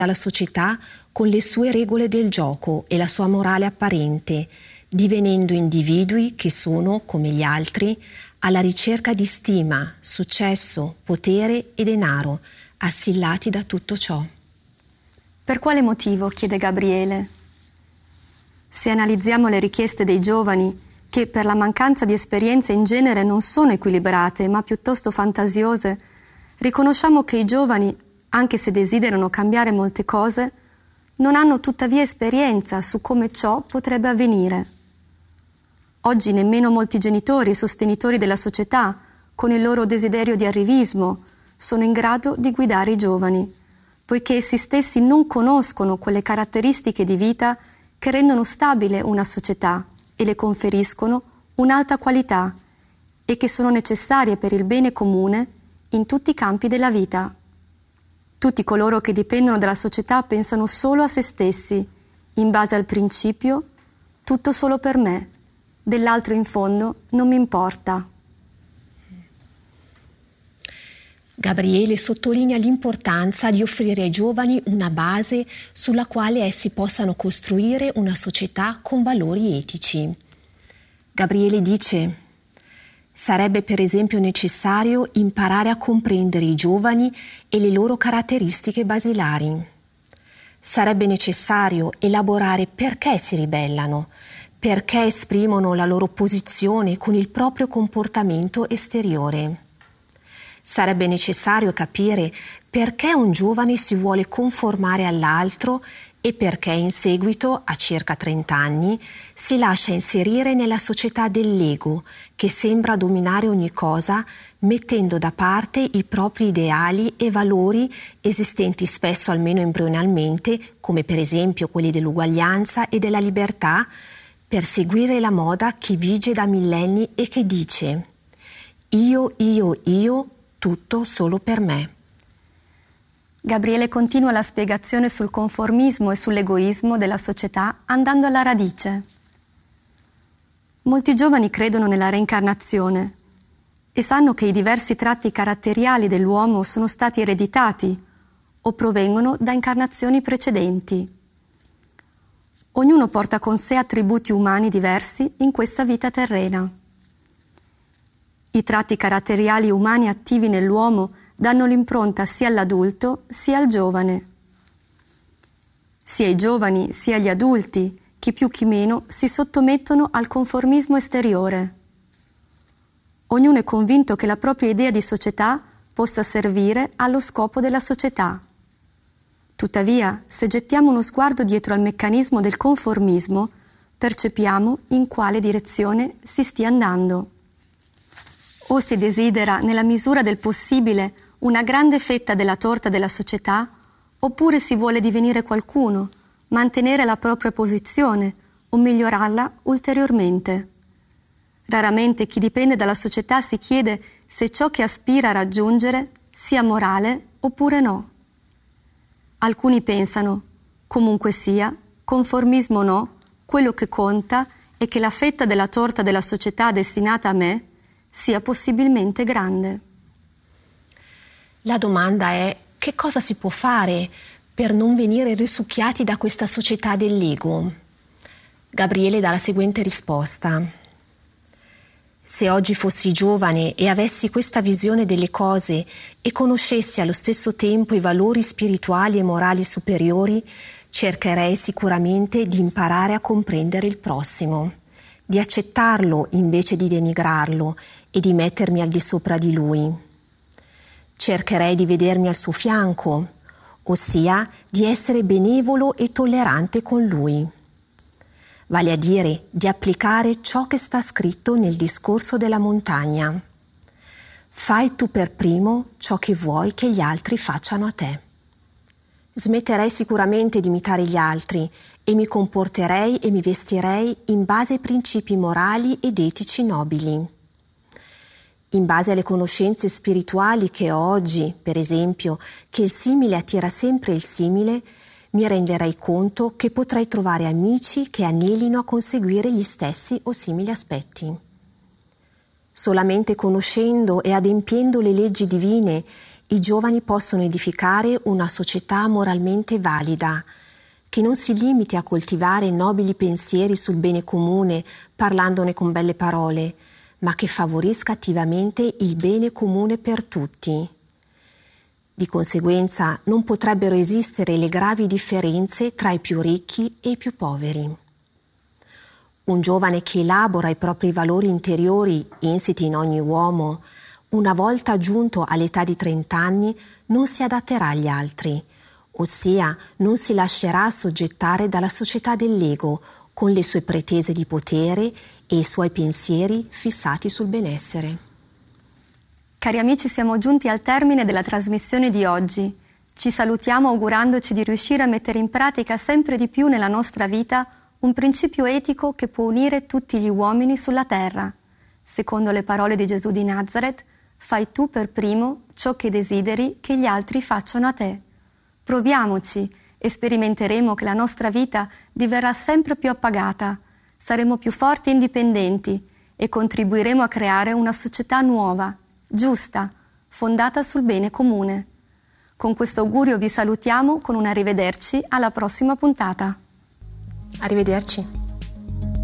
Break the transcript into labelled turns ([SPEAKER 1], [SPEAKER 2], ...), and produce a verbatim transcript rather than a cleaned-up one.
[SPEAKER 1] alla società con le sue regole del gioco e la sua morale apparente, divenendo individui che sono, come gli altri, alla ricerca di stima, successo, potere e denaro, assillati da tutto ciò.
[SPEAKER 2] Per quale motivo? Chiede Gabriele. Se analizziamo le richieste dei giovani, che per la mancanza di esperienze in genere non sono equilibrate, ma piuttosto fantasiose, riconosciamo che i giovani, anche se desiderano cambiare molte cose, non hanno tuttavia esperienza su come ciò potrebbe avvenire. Oggi nemmeno molti genitori e sostenitori della società, con il loro desiderio di arrivismo, sono in grado di guidare i giovani, poiché essi stessi non conoscono quelle caratteristiche di vita che rendono stabile una società e le conferiscono un'alta qualità e che sono necessarie per il bene comune in tutti i campi della vita. Tutti coloro che dipendono dalla società pensano solo a se stessi, in base al principio tutto solo per me, dell'altro in fondo non mi importa.
[SPEAKER 1] Gabriele sottolinea l'importanza di offrire ai giovani una base sulla quale essi possano costruire una società con valori etici. Gabriele dice: sarebbe per esempio necessario imparare a comprendere i giovani e le loro caratteristiche basilari. Sarebbe necessario elaborare perché si ribellano, perché esprimono la loro posizione con il proprio comportamento esteriore. Sarebbe necessario capire perché un giovane si vuole conformare all'altro e perché in seguito, a circa trenta anni, si lascia inserire nella società dell'ego che sembra dominare ogni cosa, mettendo da parte i propri ideali e valori esistenti spesso almeno embrionalmente, come per esempio quelli dell'uguaglianza e della libertà, per seguire la moda che vige da millenni e che dice: io, io, io, tutto solo per me.
[SPEAKER 2] Gabriele continua la spiegazione sul conformismo e sull'egoismo della società andando alla radice. Molti giovani credono nella reincarnazione e sanno che i diversi tratti caratteriali dell'uomo sono stati ereditati o provengono da incarnazioni precedenti. Ognuno porta con sé attributi umani diversi in questa vita terrena. I tratti caratteriali umani attivi nell'uomo danno l'impronta sia all'adulto sia al giovane. Sia i giovani sia gli adulti, chi più chi meno, si sottomettono al conformismo esteriore. Ognuno è convinto che la propria idea di società possa servire allo scopo della società. Tuttavia, se gettiamo uno sguardo dietro al meccanismo del conformismo, percepiamo in quale direzione si stia andando. O si desidera, nella misura del possibile, una grande fetta della torta della società, oppure si vuole divenire qualcuno, mantenere la propria posizione o migliorarla ulteriormente. Raramente chi dipende dalla società si chiede se ciò che aspira a raggiungere sia morale oppure no. Alcuni pensano, comunque sia, conformismo o no, quello che conta è che la fetta della torta della società destinata a me sia possibilmente grande.
[SPEAKER 1] La domanda è: che cosa si può fare per non venire risucchiati da questa società dell'ego? Gabriele dà la seguente risposta: se oggi fossi giovane e avessi questa visione delle cose e conoscessi allo stesso tempo i valori spirituali e morali superiori, cercherei sicuramente di imparare a comprendere il prossimo, di accettarlo invece di denigrarlo e di mettermi al di sopra di lui. Cercherei di vedermi al suo fianco, ossia di essere benevolo e tollerante con lui. Vale a dire di applicare ciò che sta scritto nel discorso della montagna. Fai tu per primo ciò che vuoi che gli altri facciano a te. Smetterei sicuramente di imitare gli altri e mi comporterei e mi vestirei in base ai principi morali ed etici nobili. In base alle conoscenze spirituali che ho oggi, per esempio, che il simile attira sempre il simile, mi renderei conto che potrei trovare amici che anelino a conseguire gli stessi o simili aspetti. Solamente conoscendo e adempiendo le leggi divine i giovani possono edificare una società moralmente valida, che non si limiti a coltivare nobili pensieri sul bene comune, parlandone con belle parole, ma che favorisca attivamente il bene comune per tutti. Di conseguenza non potrebbero esistere le gravi differenze tra i più ricchi e i più poveri. Un giovane che elabora i propri valori interiori insiti in ogni uomo, una volta giunto all'età di trent'anni, non si adatterà agli altri, ossia non si lascerà assoggettare dalla società dell'ego con le sue pretese di potere e i suoi pensieri fissati sul benessere.
[SPEAKER 2] Cari amici, siamo giunti al termine della trasmissione di oggi. Ci salutiamo augurandoci di riuscire a mettere in pratica sempre di più nella nostra vita un principio etico che può unire tutti gli uomini sulla terra. Secondo le parole di Gesù di Nazareth, fai tu per primo ciò che desideri che gli altri facciano a te. Proviamoci e sperimenteremo che la nostra vita diverrà sempre più appagata, saremo più forti e indipendenti e contribuiremo a creare una società nuova, giusta, fondata sul bene comune. Con questo augurio vi salutiamo con un arrivederci alla prossima puntata.
[SPEAKER 1] Arrivederci.